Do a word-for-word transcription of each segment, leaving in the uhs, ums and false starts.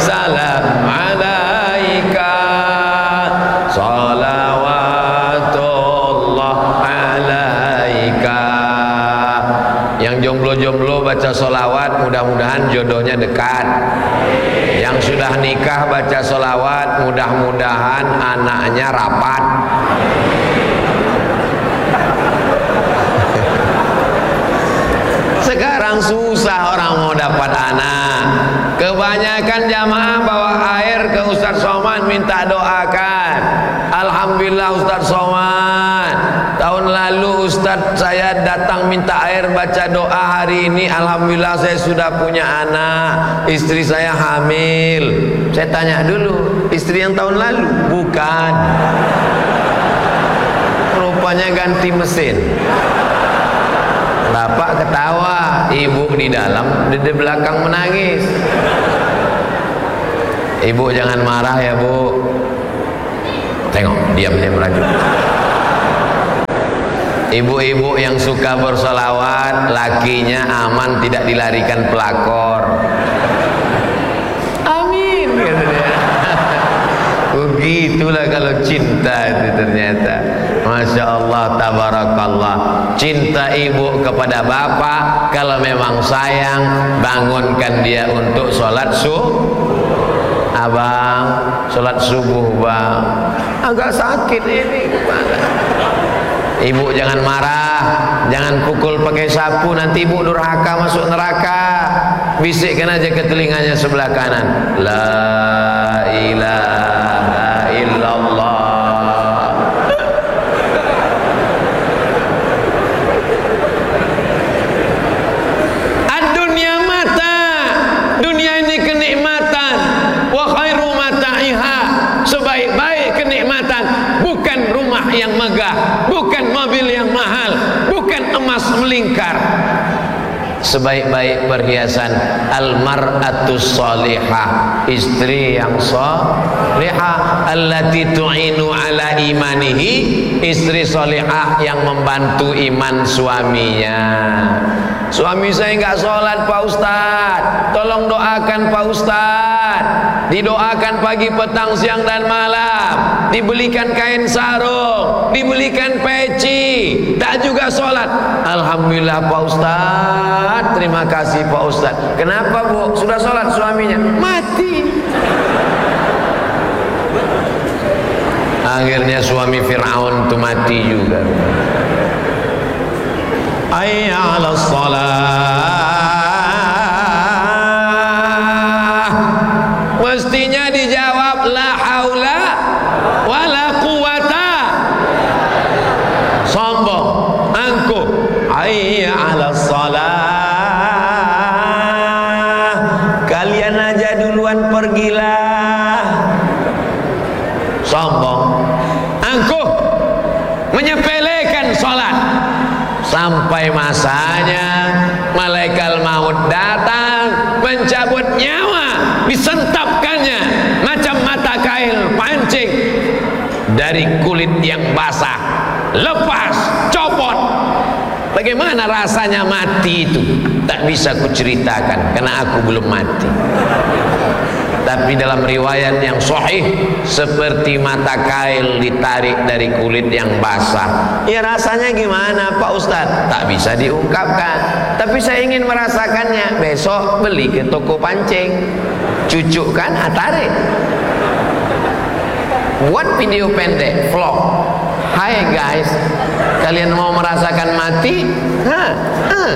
salam alaika salawatullah alaika. Yang jomblo-jomblo baca solawat, mudah-mudahan jodohnya dekat. Yang sudah nikah baca solawat, mudah-mudahan anaknya rapat. Sekarang susah orang mau dapat anak. Kebanyakan jamaah bawa air ke Ustaz Somad minta doakan. Alhamdulillah Ustaz Somad, tahun lalu Ustaz saya datang minta air baca doa, hari ini alhamdulillah saya sudah punya anak, istri saya hamil. Saya tanya dulu, istri yang tahun lalu? Bukan, rupanya ganti mesin. Bapak ketawa, ibu di dalam, di belakang menangis. Ibu jangan marah ya bu. Tengok, diam-diam lagi. Ibu-ibu yang suka bersolawat, lakinya aman tidak dilarikan pelakor. Amin. Begitulah kalau cinta itu ternyata. Masya Allah, tabarakallah. Cinta ibu kepada bapak, kalau memang sayang, bangunkan dia untuk sholat subuh. Abang, sholat subuh bang, agak sakit ini gimana? Ibu jangan marah, jangan pukul pakai sapu, nanti ibu durhaka masuk neraka. Bisikkan aja ke telinganya sebelah kanan, la ilaha illallah. Ad-dunya mata, dunia ini kenikmatan. Wa khairu mata'iha, sebaik-baik kenikmatan bukan rumah yang megah, bukan mobil yang mahal, bukan emas melingkar. Sebaik-baik perhiasan al-mar'atus salihah, istri yang salihah, allati tu'inu ala imanihi, istri salihah yang membantu iman suaminya. Suami saya enggak sholat Pak Ustaz, tolong doakan Pak Ustaz. Didoakan pagi, petang, siang dan malam, dibelikan kain sarung, dibelikan peci, tak juga sholat. Alhamdulillah Pak Ustaz, terima kasih Pak Ustaz. Kenapa bu? Sudah sholat suaminya? Mati. Akhirnya suami Fir'aun itu mati juga. Hayya 'alas shalah, mestinya dijawab la haula wala quwata. Sombong, angkuh. Hayya 'alas shalah, kalian aja duluan pergilah. Sombong, angkuh, menyepelekan sholat. Sampai masanya malaikat maut datang mencabut nyawa, disentapkannya macam mata kail pancing dari kulit yang basah, lepas, copot. Bagaimana rasanya mati itu? Tak bisa kuceritakan karena aku belum mati. Tapi dalam riwayat yang sahih, seperti mata kail ditarik dari kulit yang basah. Ya rasanya gimana Pak Ustadz? Tak bisa diungkapkan. Tapi saya ingin merasakannya. Besok beli ke toko pancing, cucukkan, ah, tarik. Buat video pendek, vlog. Hai guys, kalian mau merasakan mati? Hah? Hah?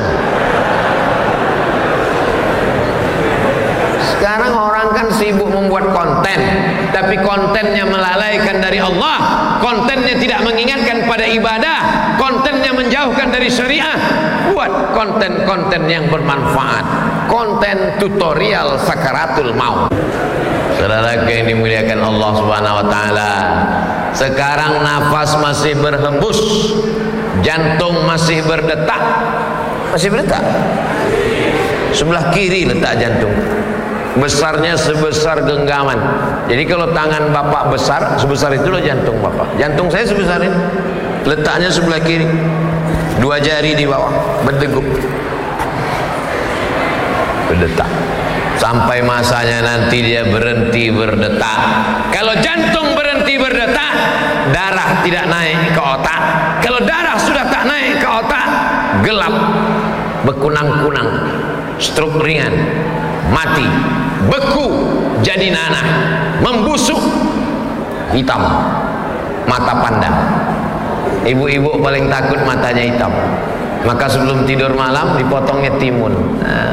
Sekarang orang kan sibuk membuat konten, tapi kontennya melalaikan dari Allah, kontennya tidak mengingatkan pada ibadah, kontennya menjauhkan dari syariah. Buat konten-konten yang bermanfaat, konten tutorial sakaratul maut. Saudara yang dimuliakan Allah Subhanahu wa taala, sekarang nafas masih berhembus, jantung masih berdetak. Masih berdetak? Sebelah kiri letak jantung, besarnya sebesar genggaman. Jadi kalau tangan bapak besar, sebesar itu loh jantung bapak. Jantung saya sebesar ini, letaknya sebelah kiri, dua jari di bawah, berdegup, berdetak. sampai masanya nanti dia berhenti berdetak. Kalau jantung berhenti berdetak, darah tidak naik ke otak. Kalau darah sudah tak naik ke otak, gelap, berkunang-kunang, stroke ringan, mati, beku, jadi nanah, membusuk, hitam, mata pandang. Ibu-ibu paling takut matanya hitam, maka sebelum tidur malam dipotongnya timun. Nah,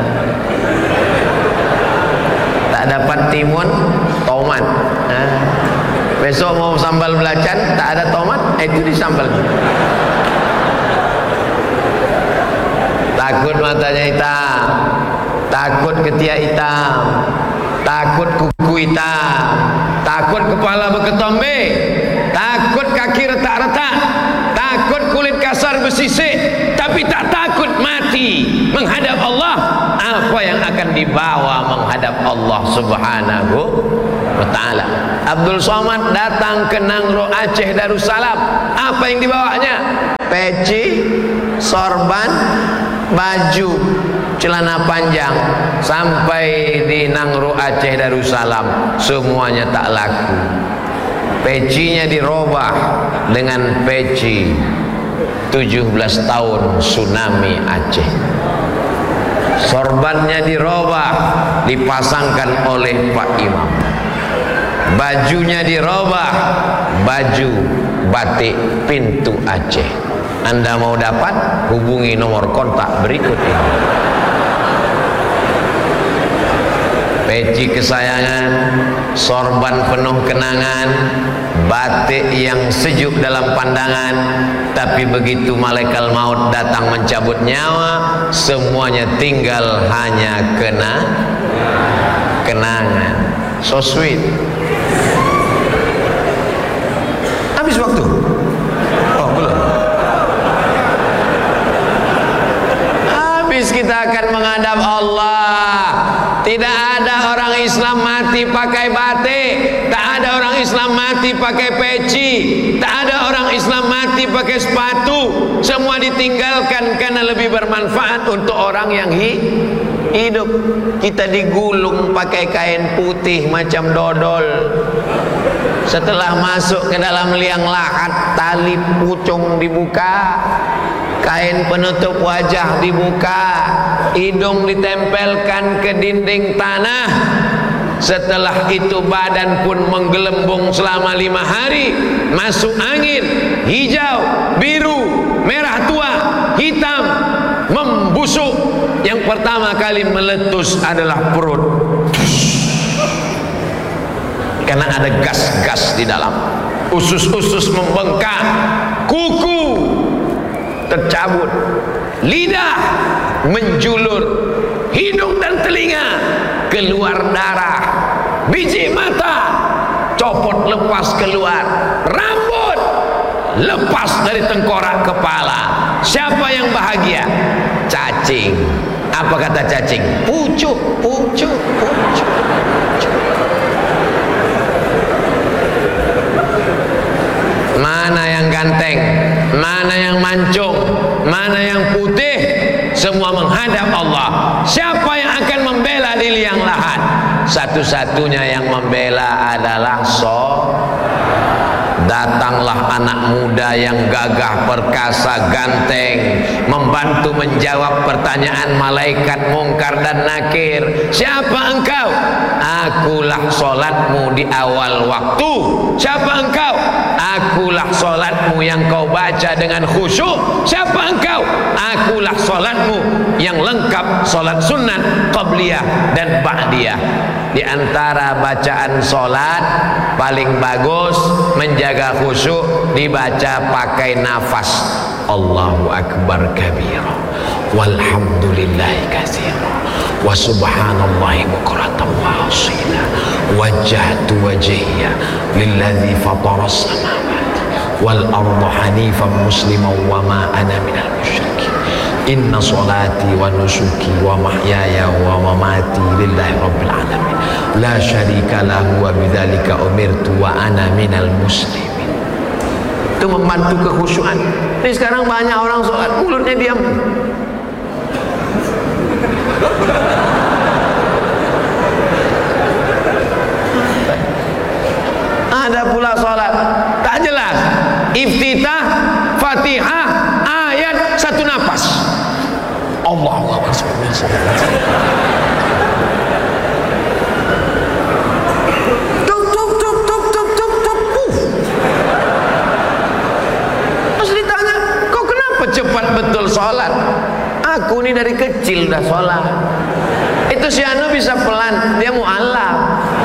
tak dapat timun, tomat. Nah, besok mau sambal belacan, tak ada tomat, eh, itu disambal. Takut matanya hitam, takut ketiak hitam, takut kuku hitam, takut kepala berketombe, takut kaki retak-retak, takut kulit kasar bersisik, tapi tak takut mati menghadap Allah. Apa yang akan dibawa menghadap Allah Subhanahu wa ta'ala? Abdul Somad datang ke Nangro Aceh Darussalam. Apa yang dibawanya? Peci, sorban, baju, celana panjang. Sampai di Nangro Aceh Darussalam semuanya tak laku. Pecinya dirobah dengan peci tujuh belas tahun tsunami Aceh. Sorbannya dirobah, dipasangkan oleh Pak Imam. Bajunya dirobah, baju batik pintu Aceh. Anda mau dapat, hubungi nomor kontak berikut ini. Peci kesayangan, sorban penuh kenangan, batik yang sejuk dalam pandangan. Tapi begitu malaikat maut datang mencabut nyawa, semuanya tinggal hanya kena kenangan. So sweet. Habis waktu? Oh, belum. Habis kita akan menghadap Allah. Tidak ada orang Islam mati pakai batik, tak ada orang Islam mati pakai peci, tak ada orang Islam mati pakai sepatu. Semua ditinggalkan karena lebih bermanfaat untuk orang yang hidup. Kita digulung pakai kain putih macam dodol. Setelah masuk ke dalam liang lahat, tali pucung dibuka, kain penutup wajah dibuka, hidung ditempelkan ke dinding tanah. Setelah itu badan pun menggelembung selama lima hari. Masuk angin, hijau, biru, merah tua, hitam, membusuk. Yang pertama kali meletus adalah perut, karena ada gas-gas di dalam. Usus-usus membengkak, kuku tercabut, lidah menjulur, hidung dan telinga keluar darah, biji mata copot lepas keluar, rambut lepas dari tengkorak kepala. Siapa yang bahagia? Cacing. Apa kata cacing? Pucuk, pucuk, pucuk, pucuk. Mana yang ganteng, mana yang mancung, mana yang putih, semua menghadap Allah. Siapa yang akan membela di liang lahat? Satu-satunya yang membela adalah so. Datanglah anak muda yang gagah, perkasa, ganteng, membantu menjawab pertanyaan malaikat mungkar dan nakir. Siapa engkau? Akulah solatmu di awal waktu. Siapa engkau? Akulah solatmu yang kau baca dengan khusyuk. Siapa engkau? Akulah solatmu yang lengkap, solat sunat, qabliyah dan ba'diyah. Di antara bacaan solat paling bagus menjaga khusyuk dibaca pakai nafas. Allahu akbar kabira, walhamdulillahi katsira, wa subhanallahi bukratan wa asila, wajjahtu wajhiya lilladzi fataras samawati wal arda hanifan musliman wa ma ana minal musyrikin. Inna salati wa nusuki wa mahyaya wa mamati lillahi rabbil alamin, la syarika lahu wa bidzalika umirtu wa ana minal muslimin. Itu membantu kekhusyuan. Ini sekarang banyak orang sholat mulutnya diam. pula salat? Tak jelas. Iftitah, Fatihah, ayat satu nafas. Allahu Akbar. Tup tup tup tup tup tup tup. Terus ditanya, kau kenapa cepat betul salat? Aku ini dari kecil dah salat. Itu si Anu bisa pelan, dia mu'allaf.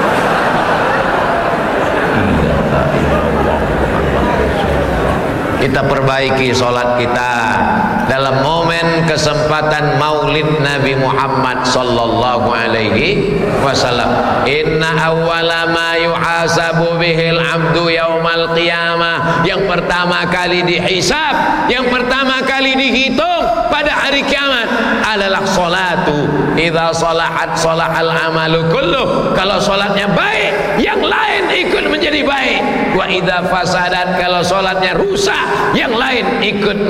Kita perbaiki salat kita dalam momen kesempatan Maulid Nabi Muhammad sallallahu alaihi wasallam. Inna awwala ma yuhasabu bihil abdu yaumal qiyamah. Yang pertama kali dihisab, yang pertama kali dihitung pada hari kiamat adalah salatu. Idza salahat salahal amalu kulluh. Kalau salatnya baik, yang lain ikut menjadi baik. Wa idza fasadat, kalau salatnya rusak, yang lain ikut